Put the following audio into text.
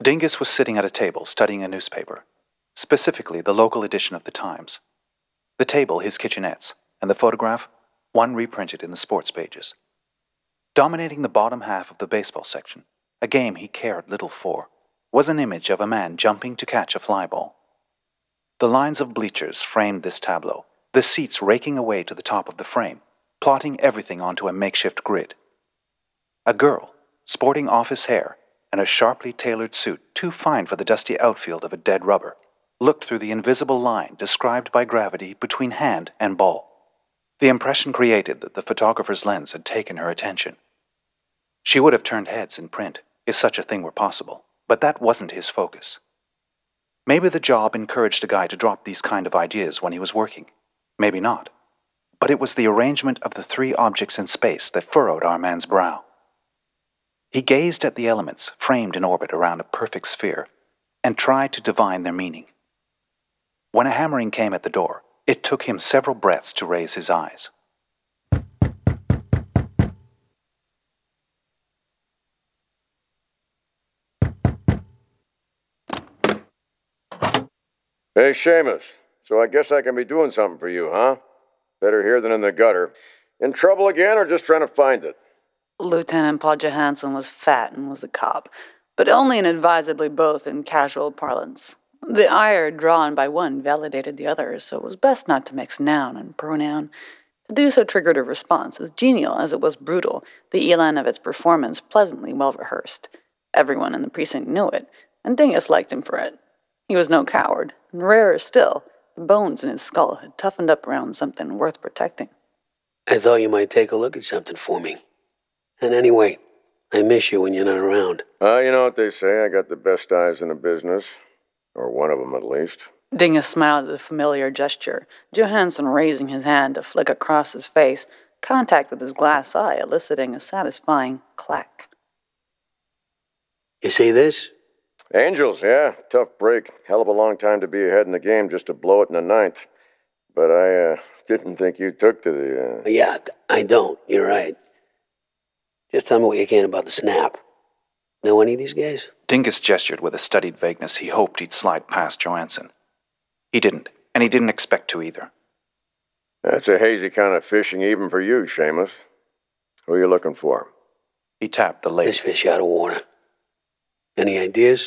Dingus was sitting at a table studying a newspaper, specifically the local edition of the Times. The table his kitchenettes, and the photograph, one reprinted in the sports pages. Dominating the bottom half of the baseball section, a game he cared little for, was an image of a man jumping to catch a fly ball. The lines of bleachers framed this tableau, the seats raking away to the top of the frame, plotting everything onto a makeshift grid. A girl, sporting office hair and a sharply tailored suit too fine for the dusty outfield of a dead rubber, looked through the invisible line described by gravity between hand and ball. The impression created that the photographer's lens had taken her attention. She would have turned heads in print, if such a thing were possible, but that wasn't his focus. Maybe the job encouraged a guy to drop these kind of ideas when he was working. Maybe not. But it was the arrangement of the three objects in space that furrowed our man's brow. He gazed at the elements framed in orbit around a perfect sphere and tried to divine their meaning. When a hammering came at the door, it took him several breaths to raise his eyes. Hey, Seamus. So I guess I can be doing something for you, huh? Better here than in the gutter. In trouble again or just trying to find it? Lieutenant Paul Johansson was fat and was the cop, but only inadvisably both in casual parlance. The ire drawn by one validated the other, so it was best not to mix noun and pronoun. To do so triggered a response as genial as it was brutal, the elan of its performance pleasantly well rehearsed. Everyone in the precinct knew it, and Dingus liked him for it. He was no coward, and rarer still, the bones in his skull had toughened up around something worth protecting. I thought you might take a look at something for me. And anyway, I miss you when you're not around. You know what they say, I got the best eyes in the business. Or one of them, at least. Dingus smiled at the familiar gesture, Johansson raising his hand to flick across his face, contact with his glass eye eliciting a satisfying clack. You see this? Angels, yeah. Tough break. Hell of a long time to be ahead in the game just to blow it in the ninth. But I didn't think you took to the... Yeah, I don't. You're right. Just tell me what you can about the snap. Know any of these guys? Dingus gestured with a studied vagueness he hoped he'd slide past Johansson. He didn't, and he didn't expect to either. That's a hazy kind of fishing even for you, Seamus. Who are you looking for? He tapped the lake. This fish out of water. Any ideas?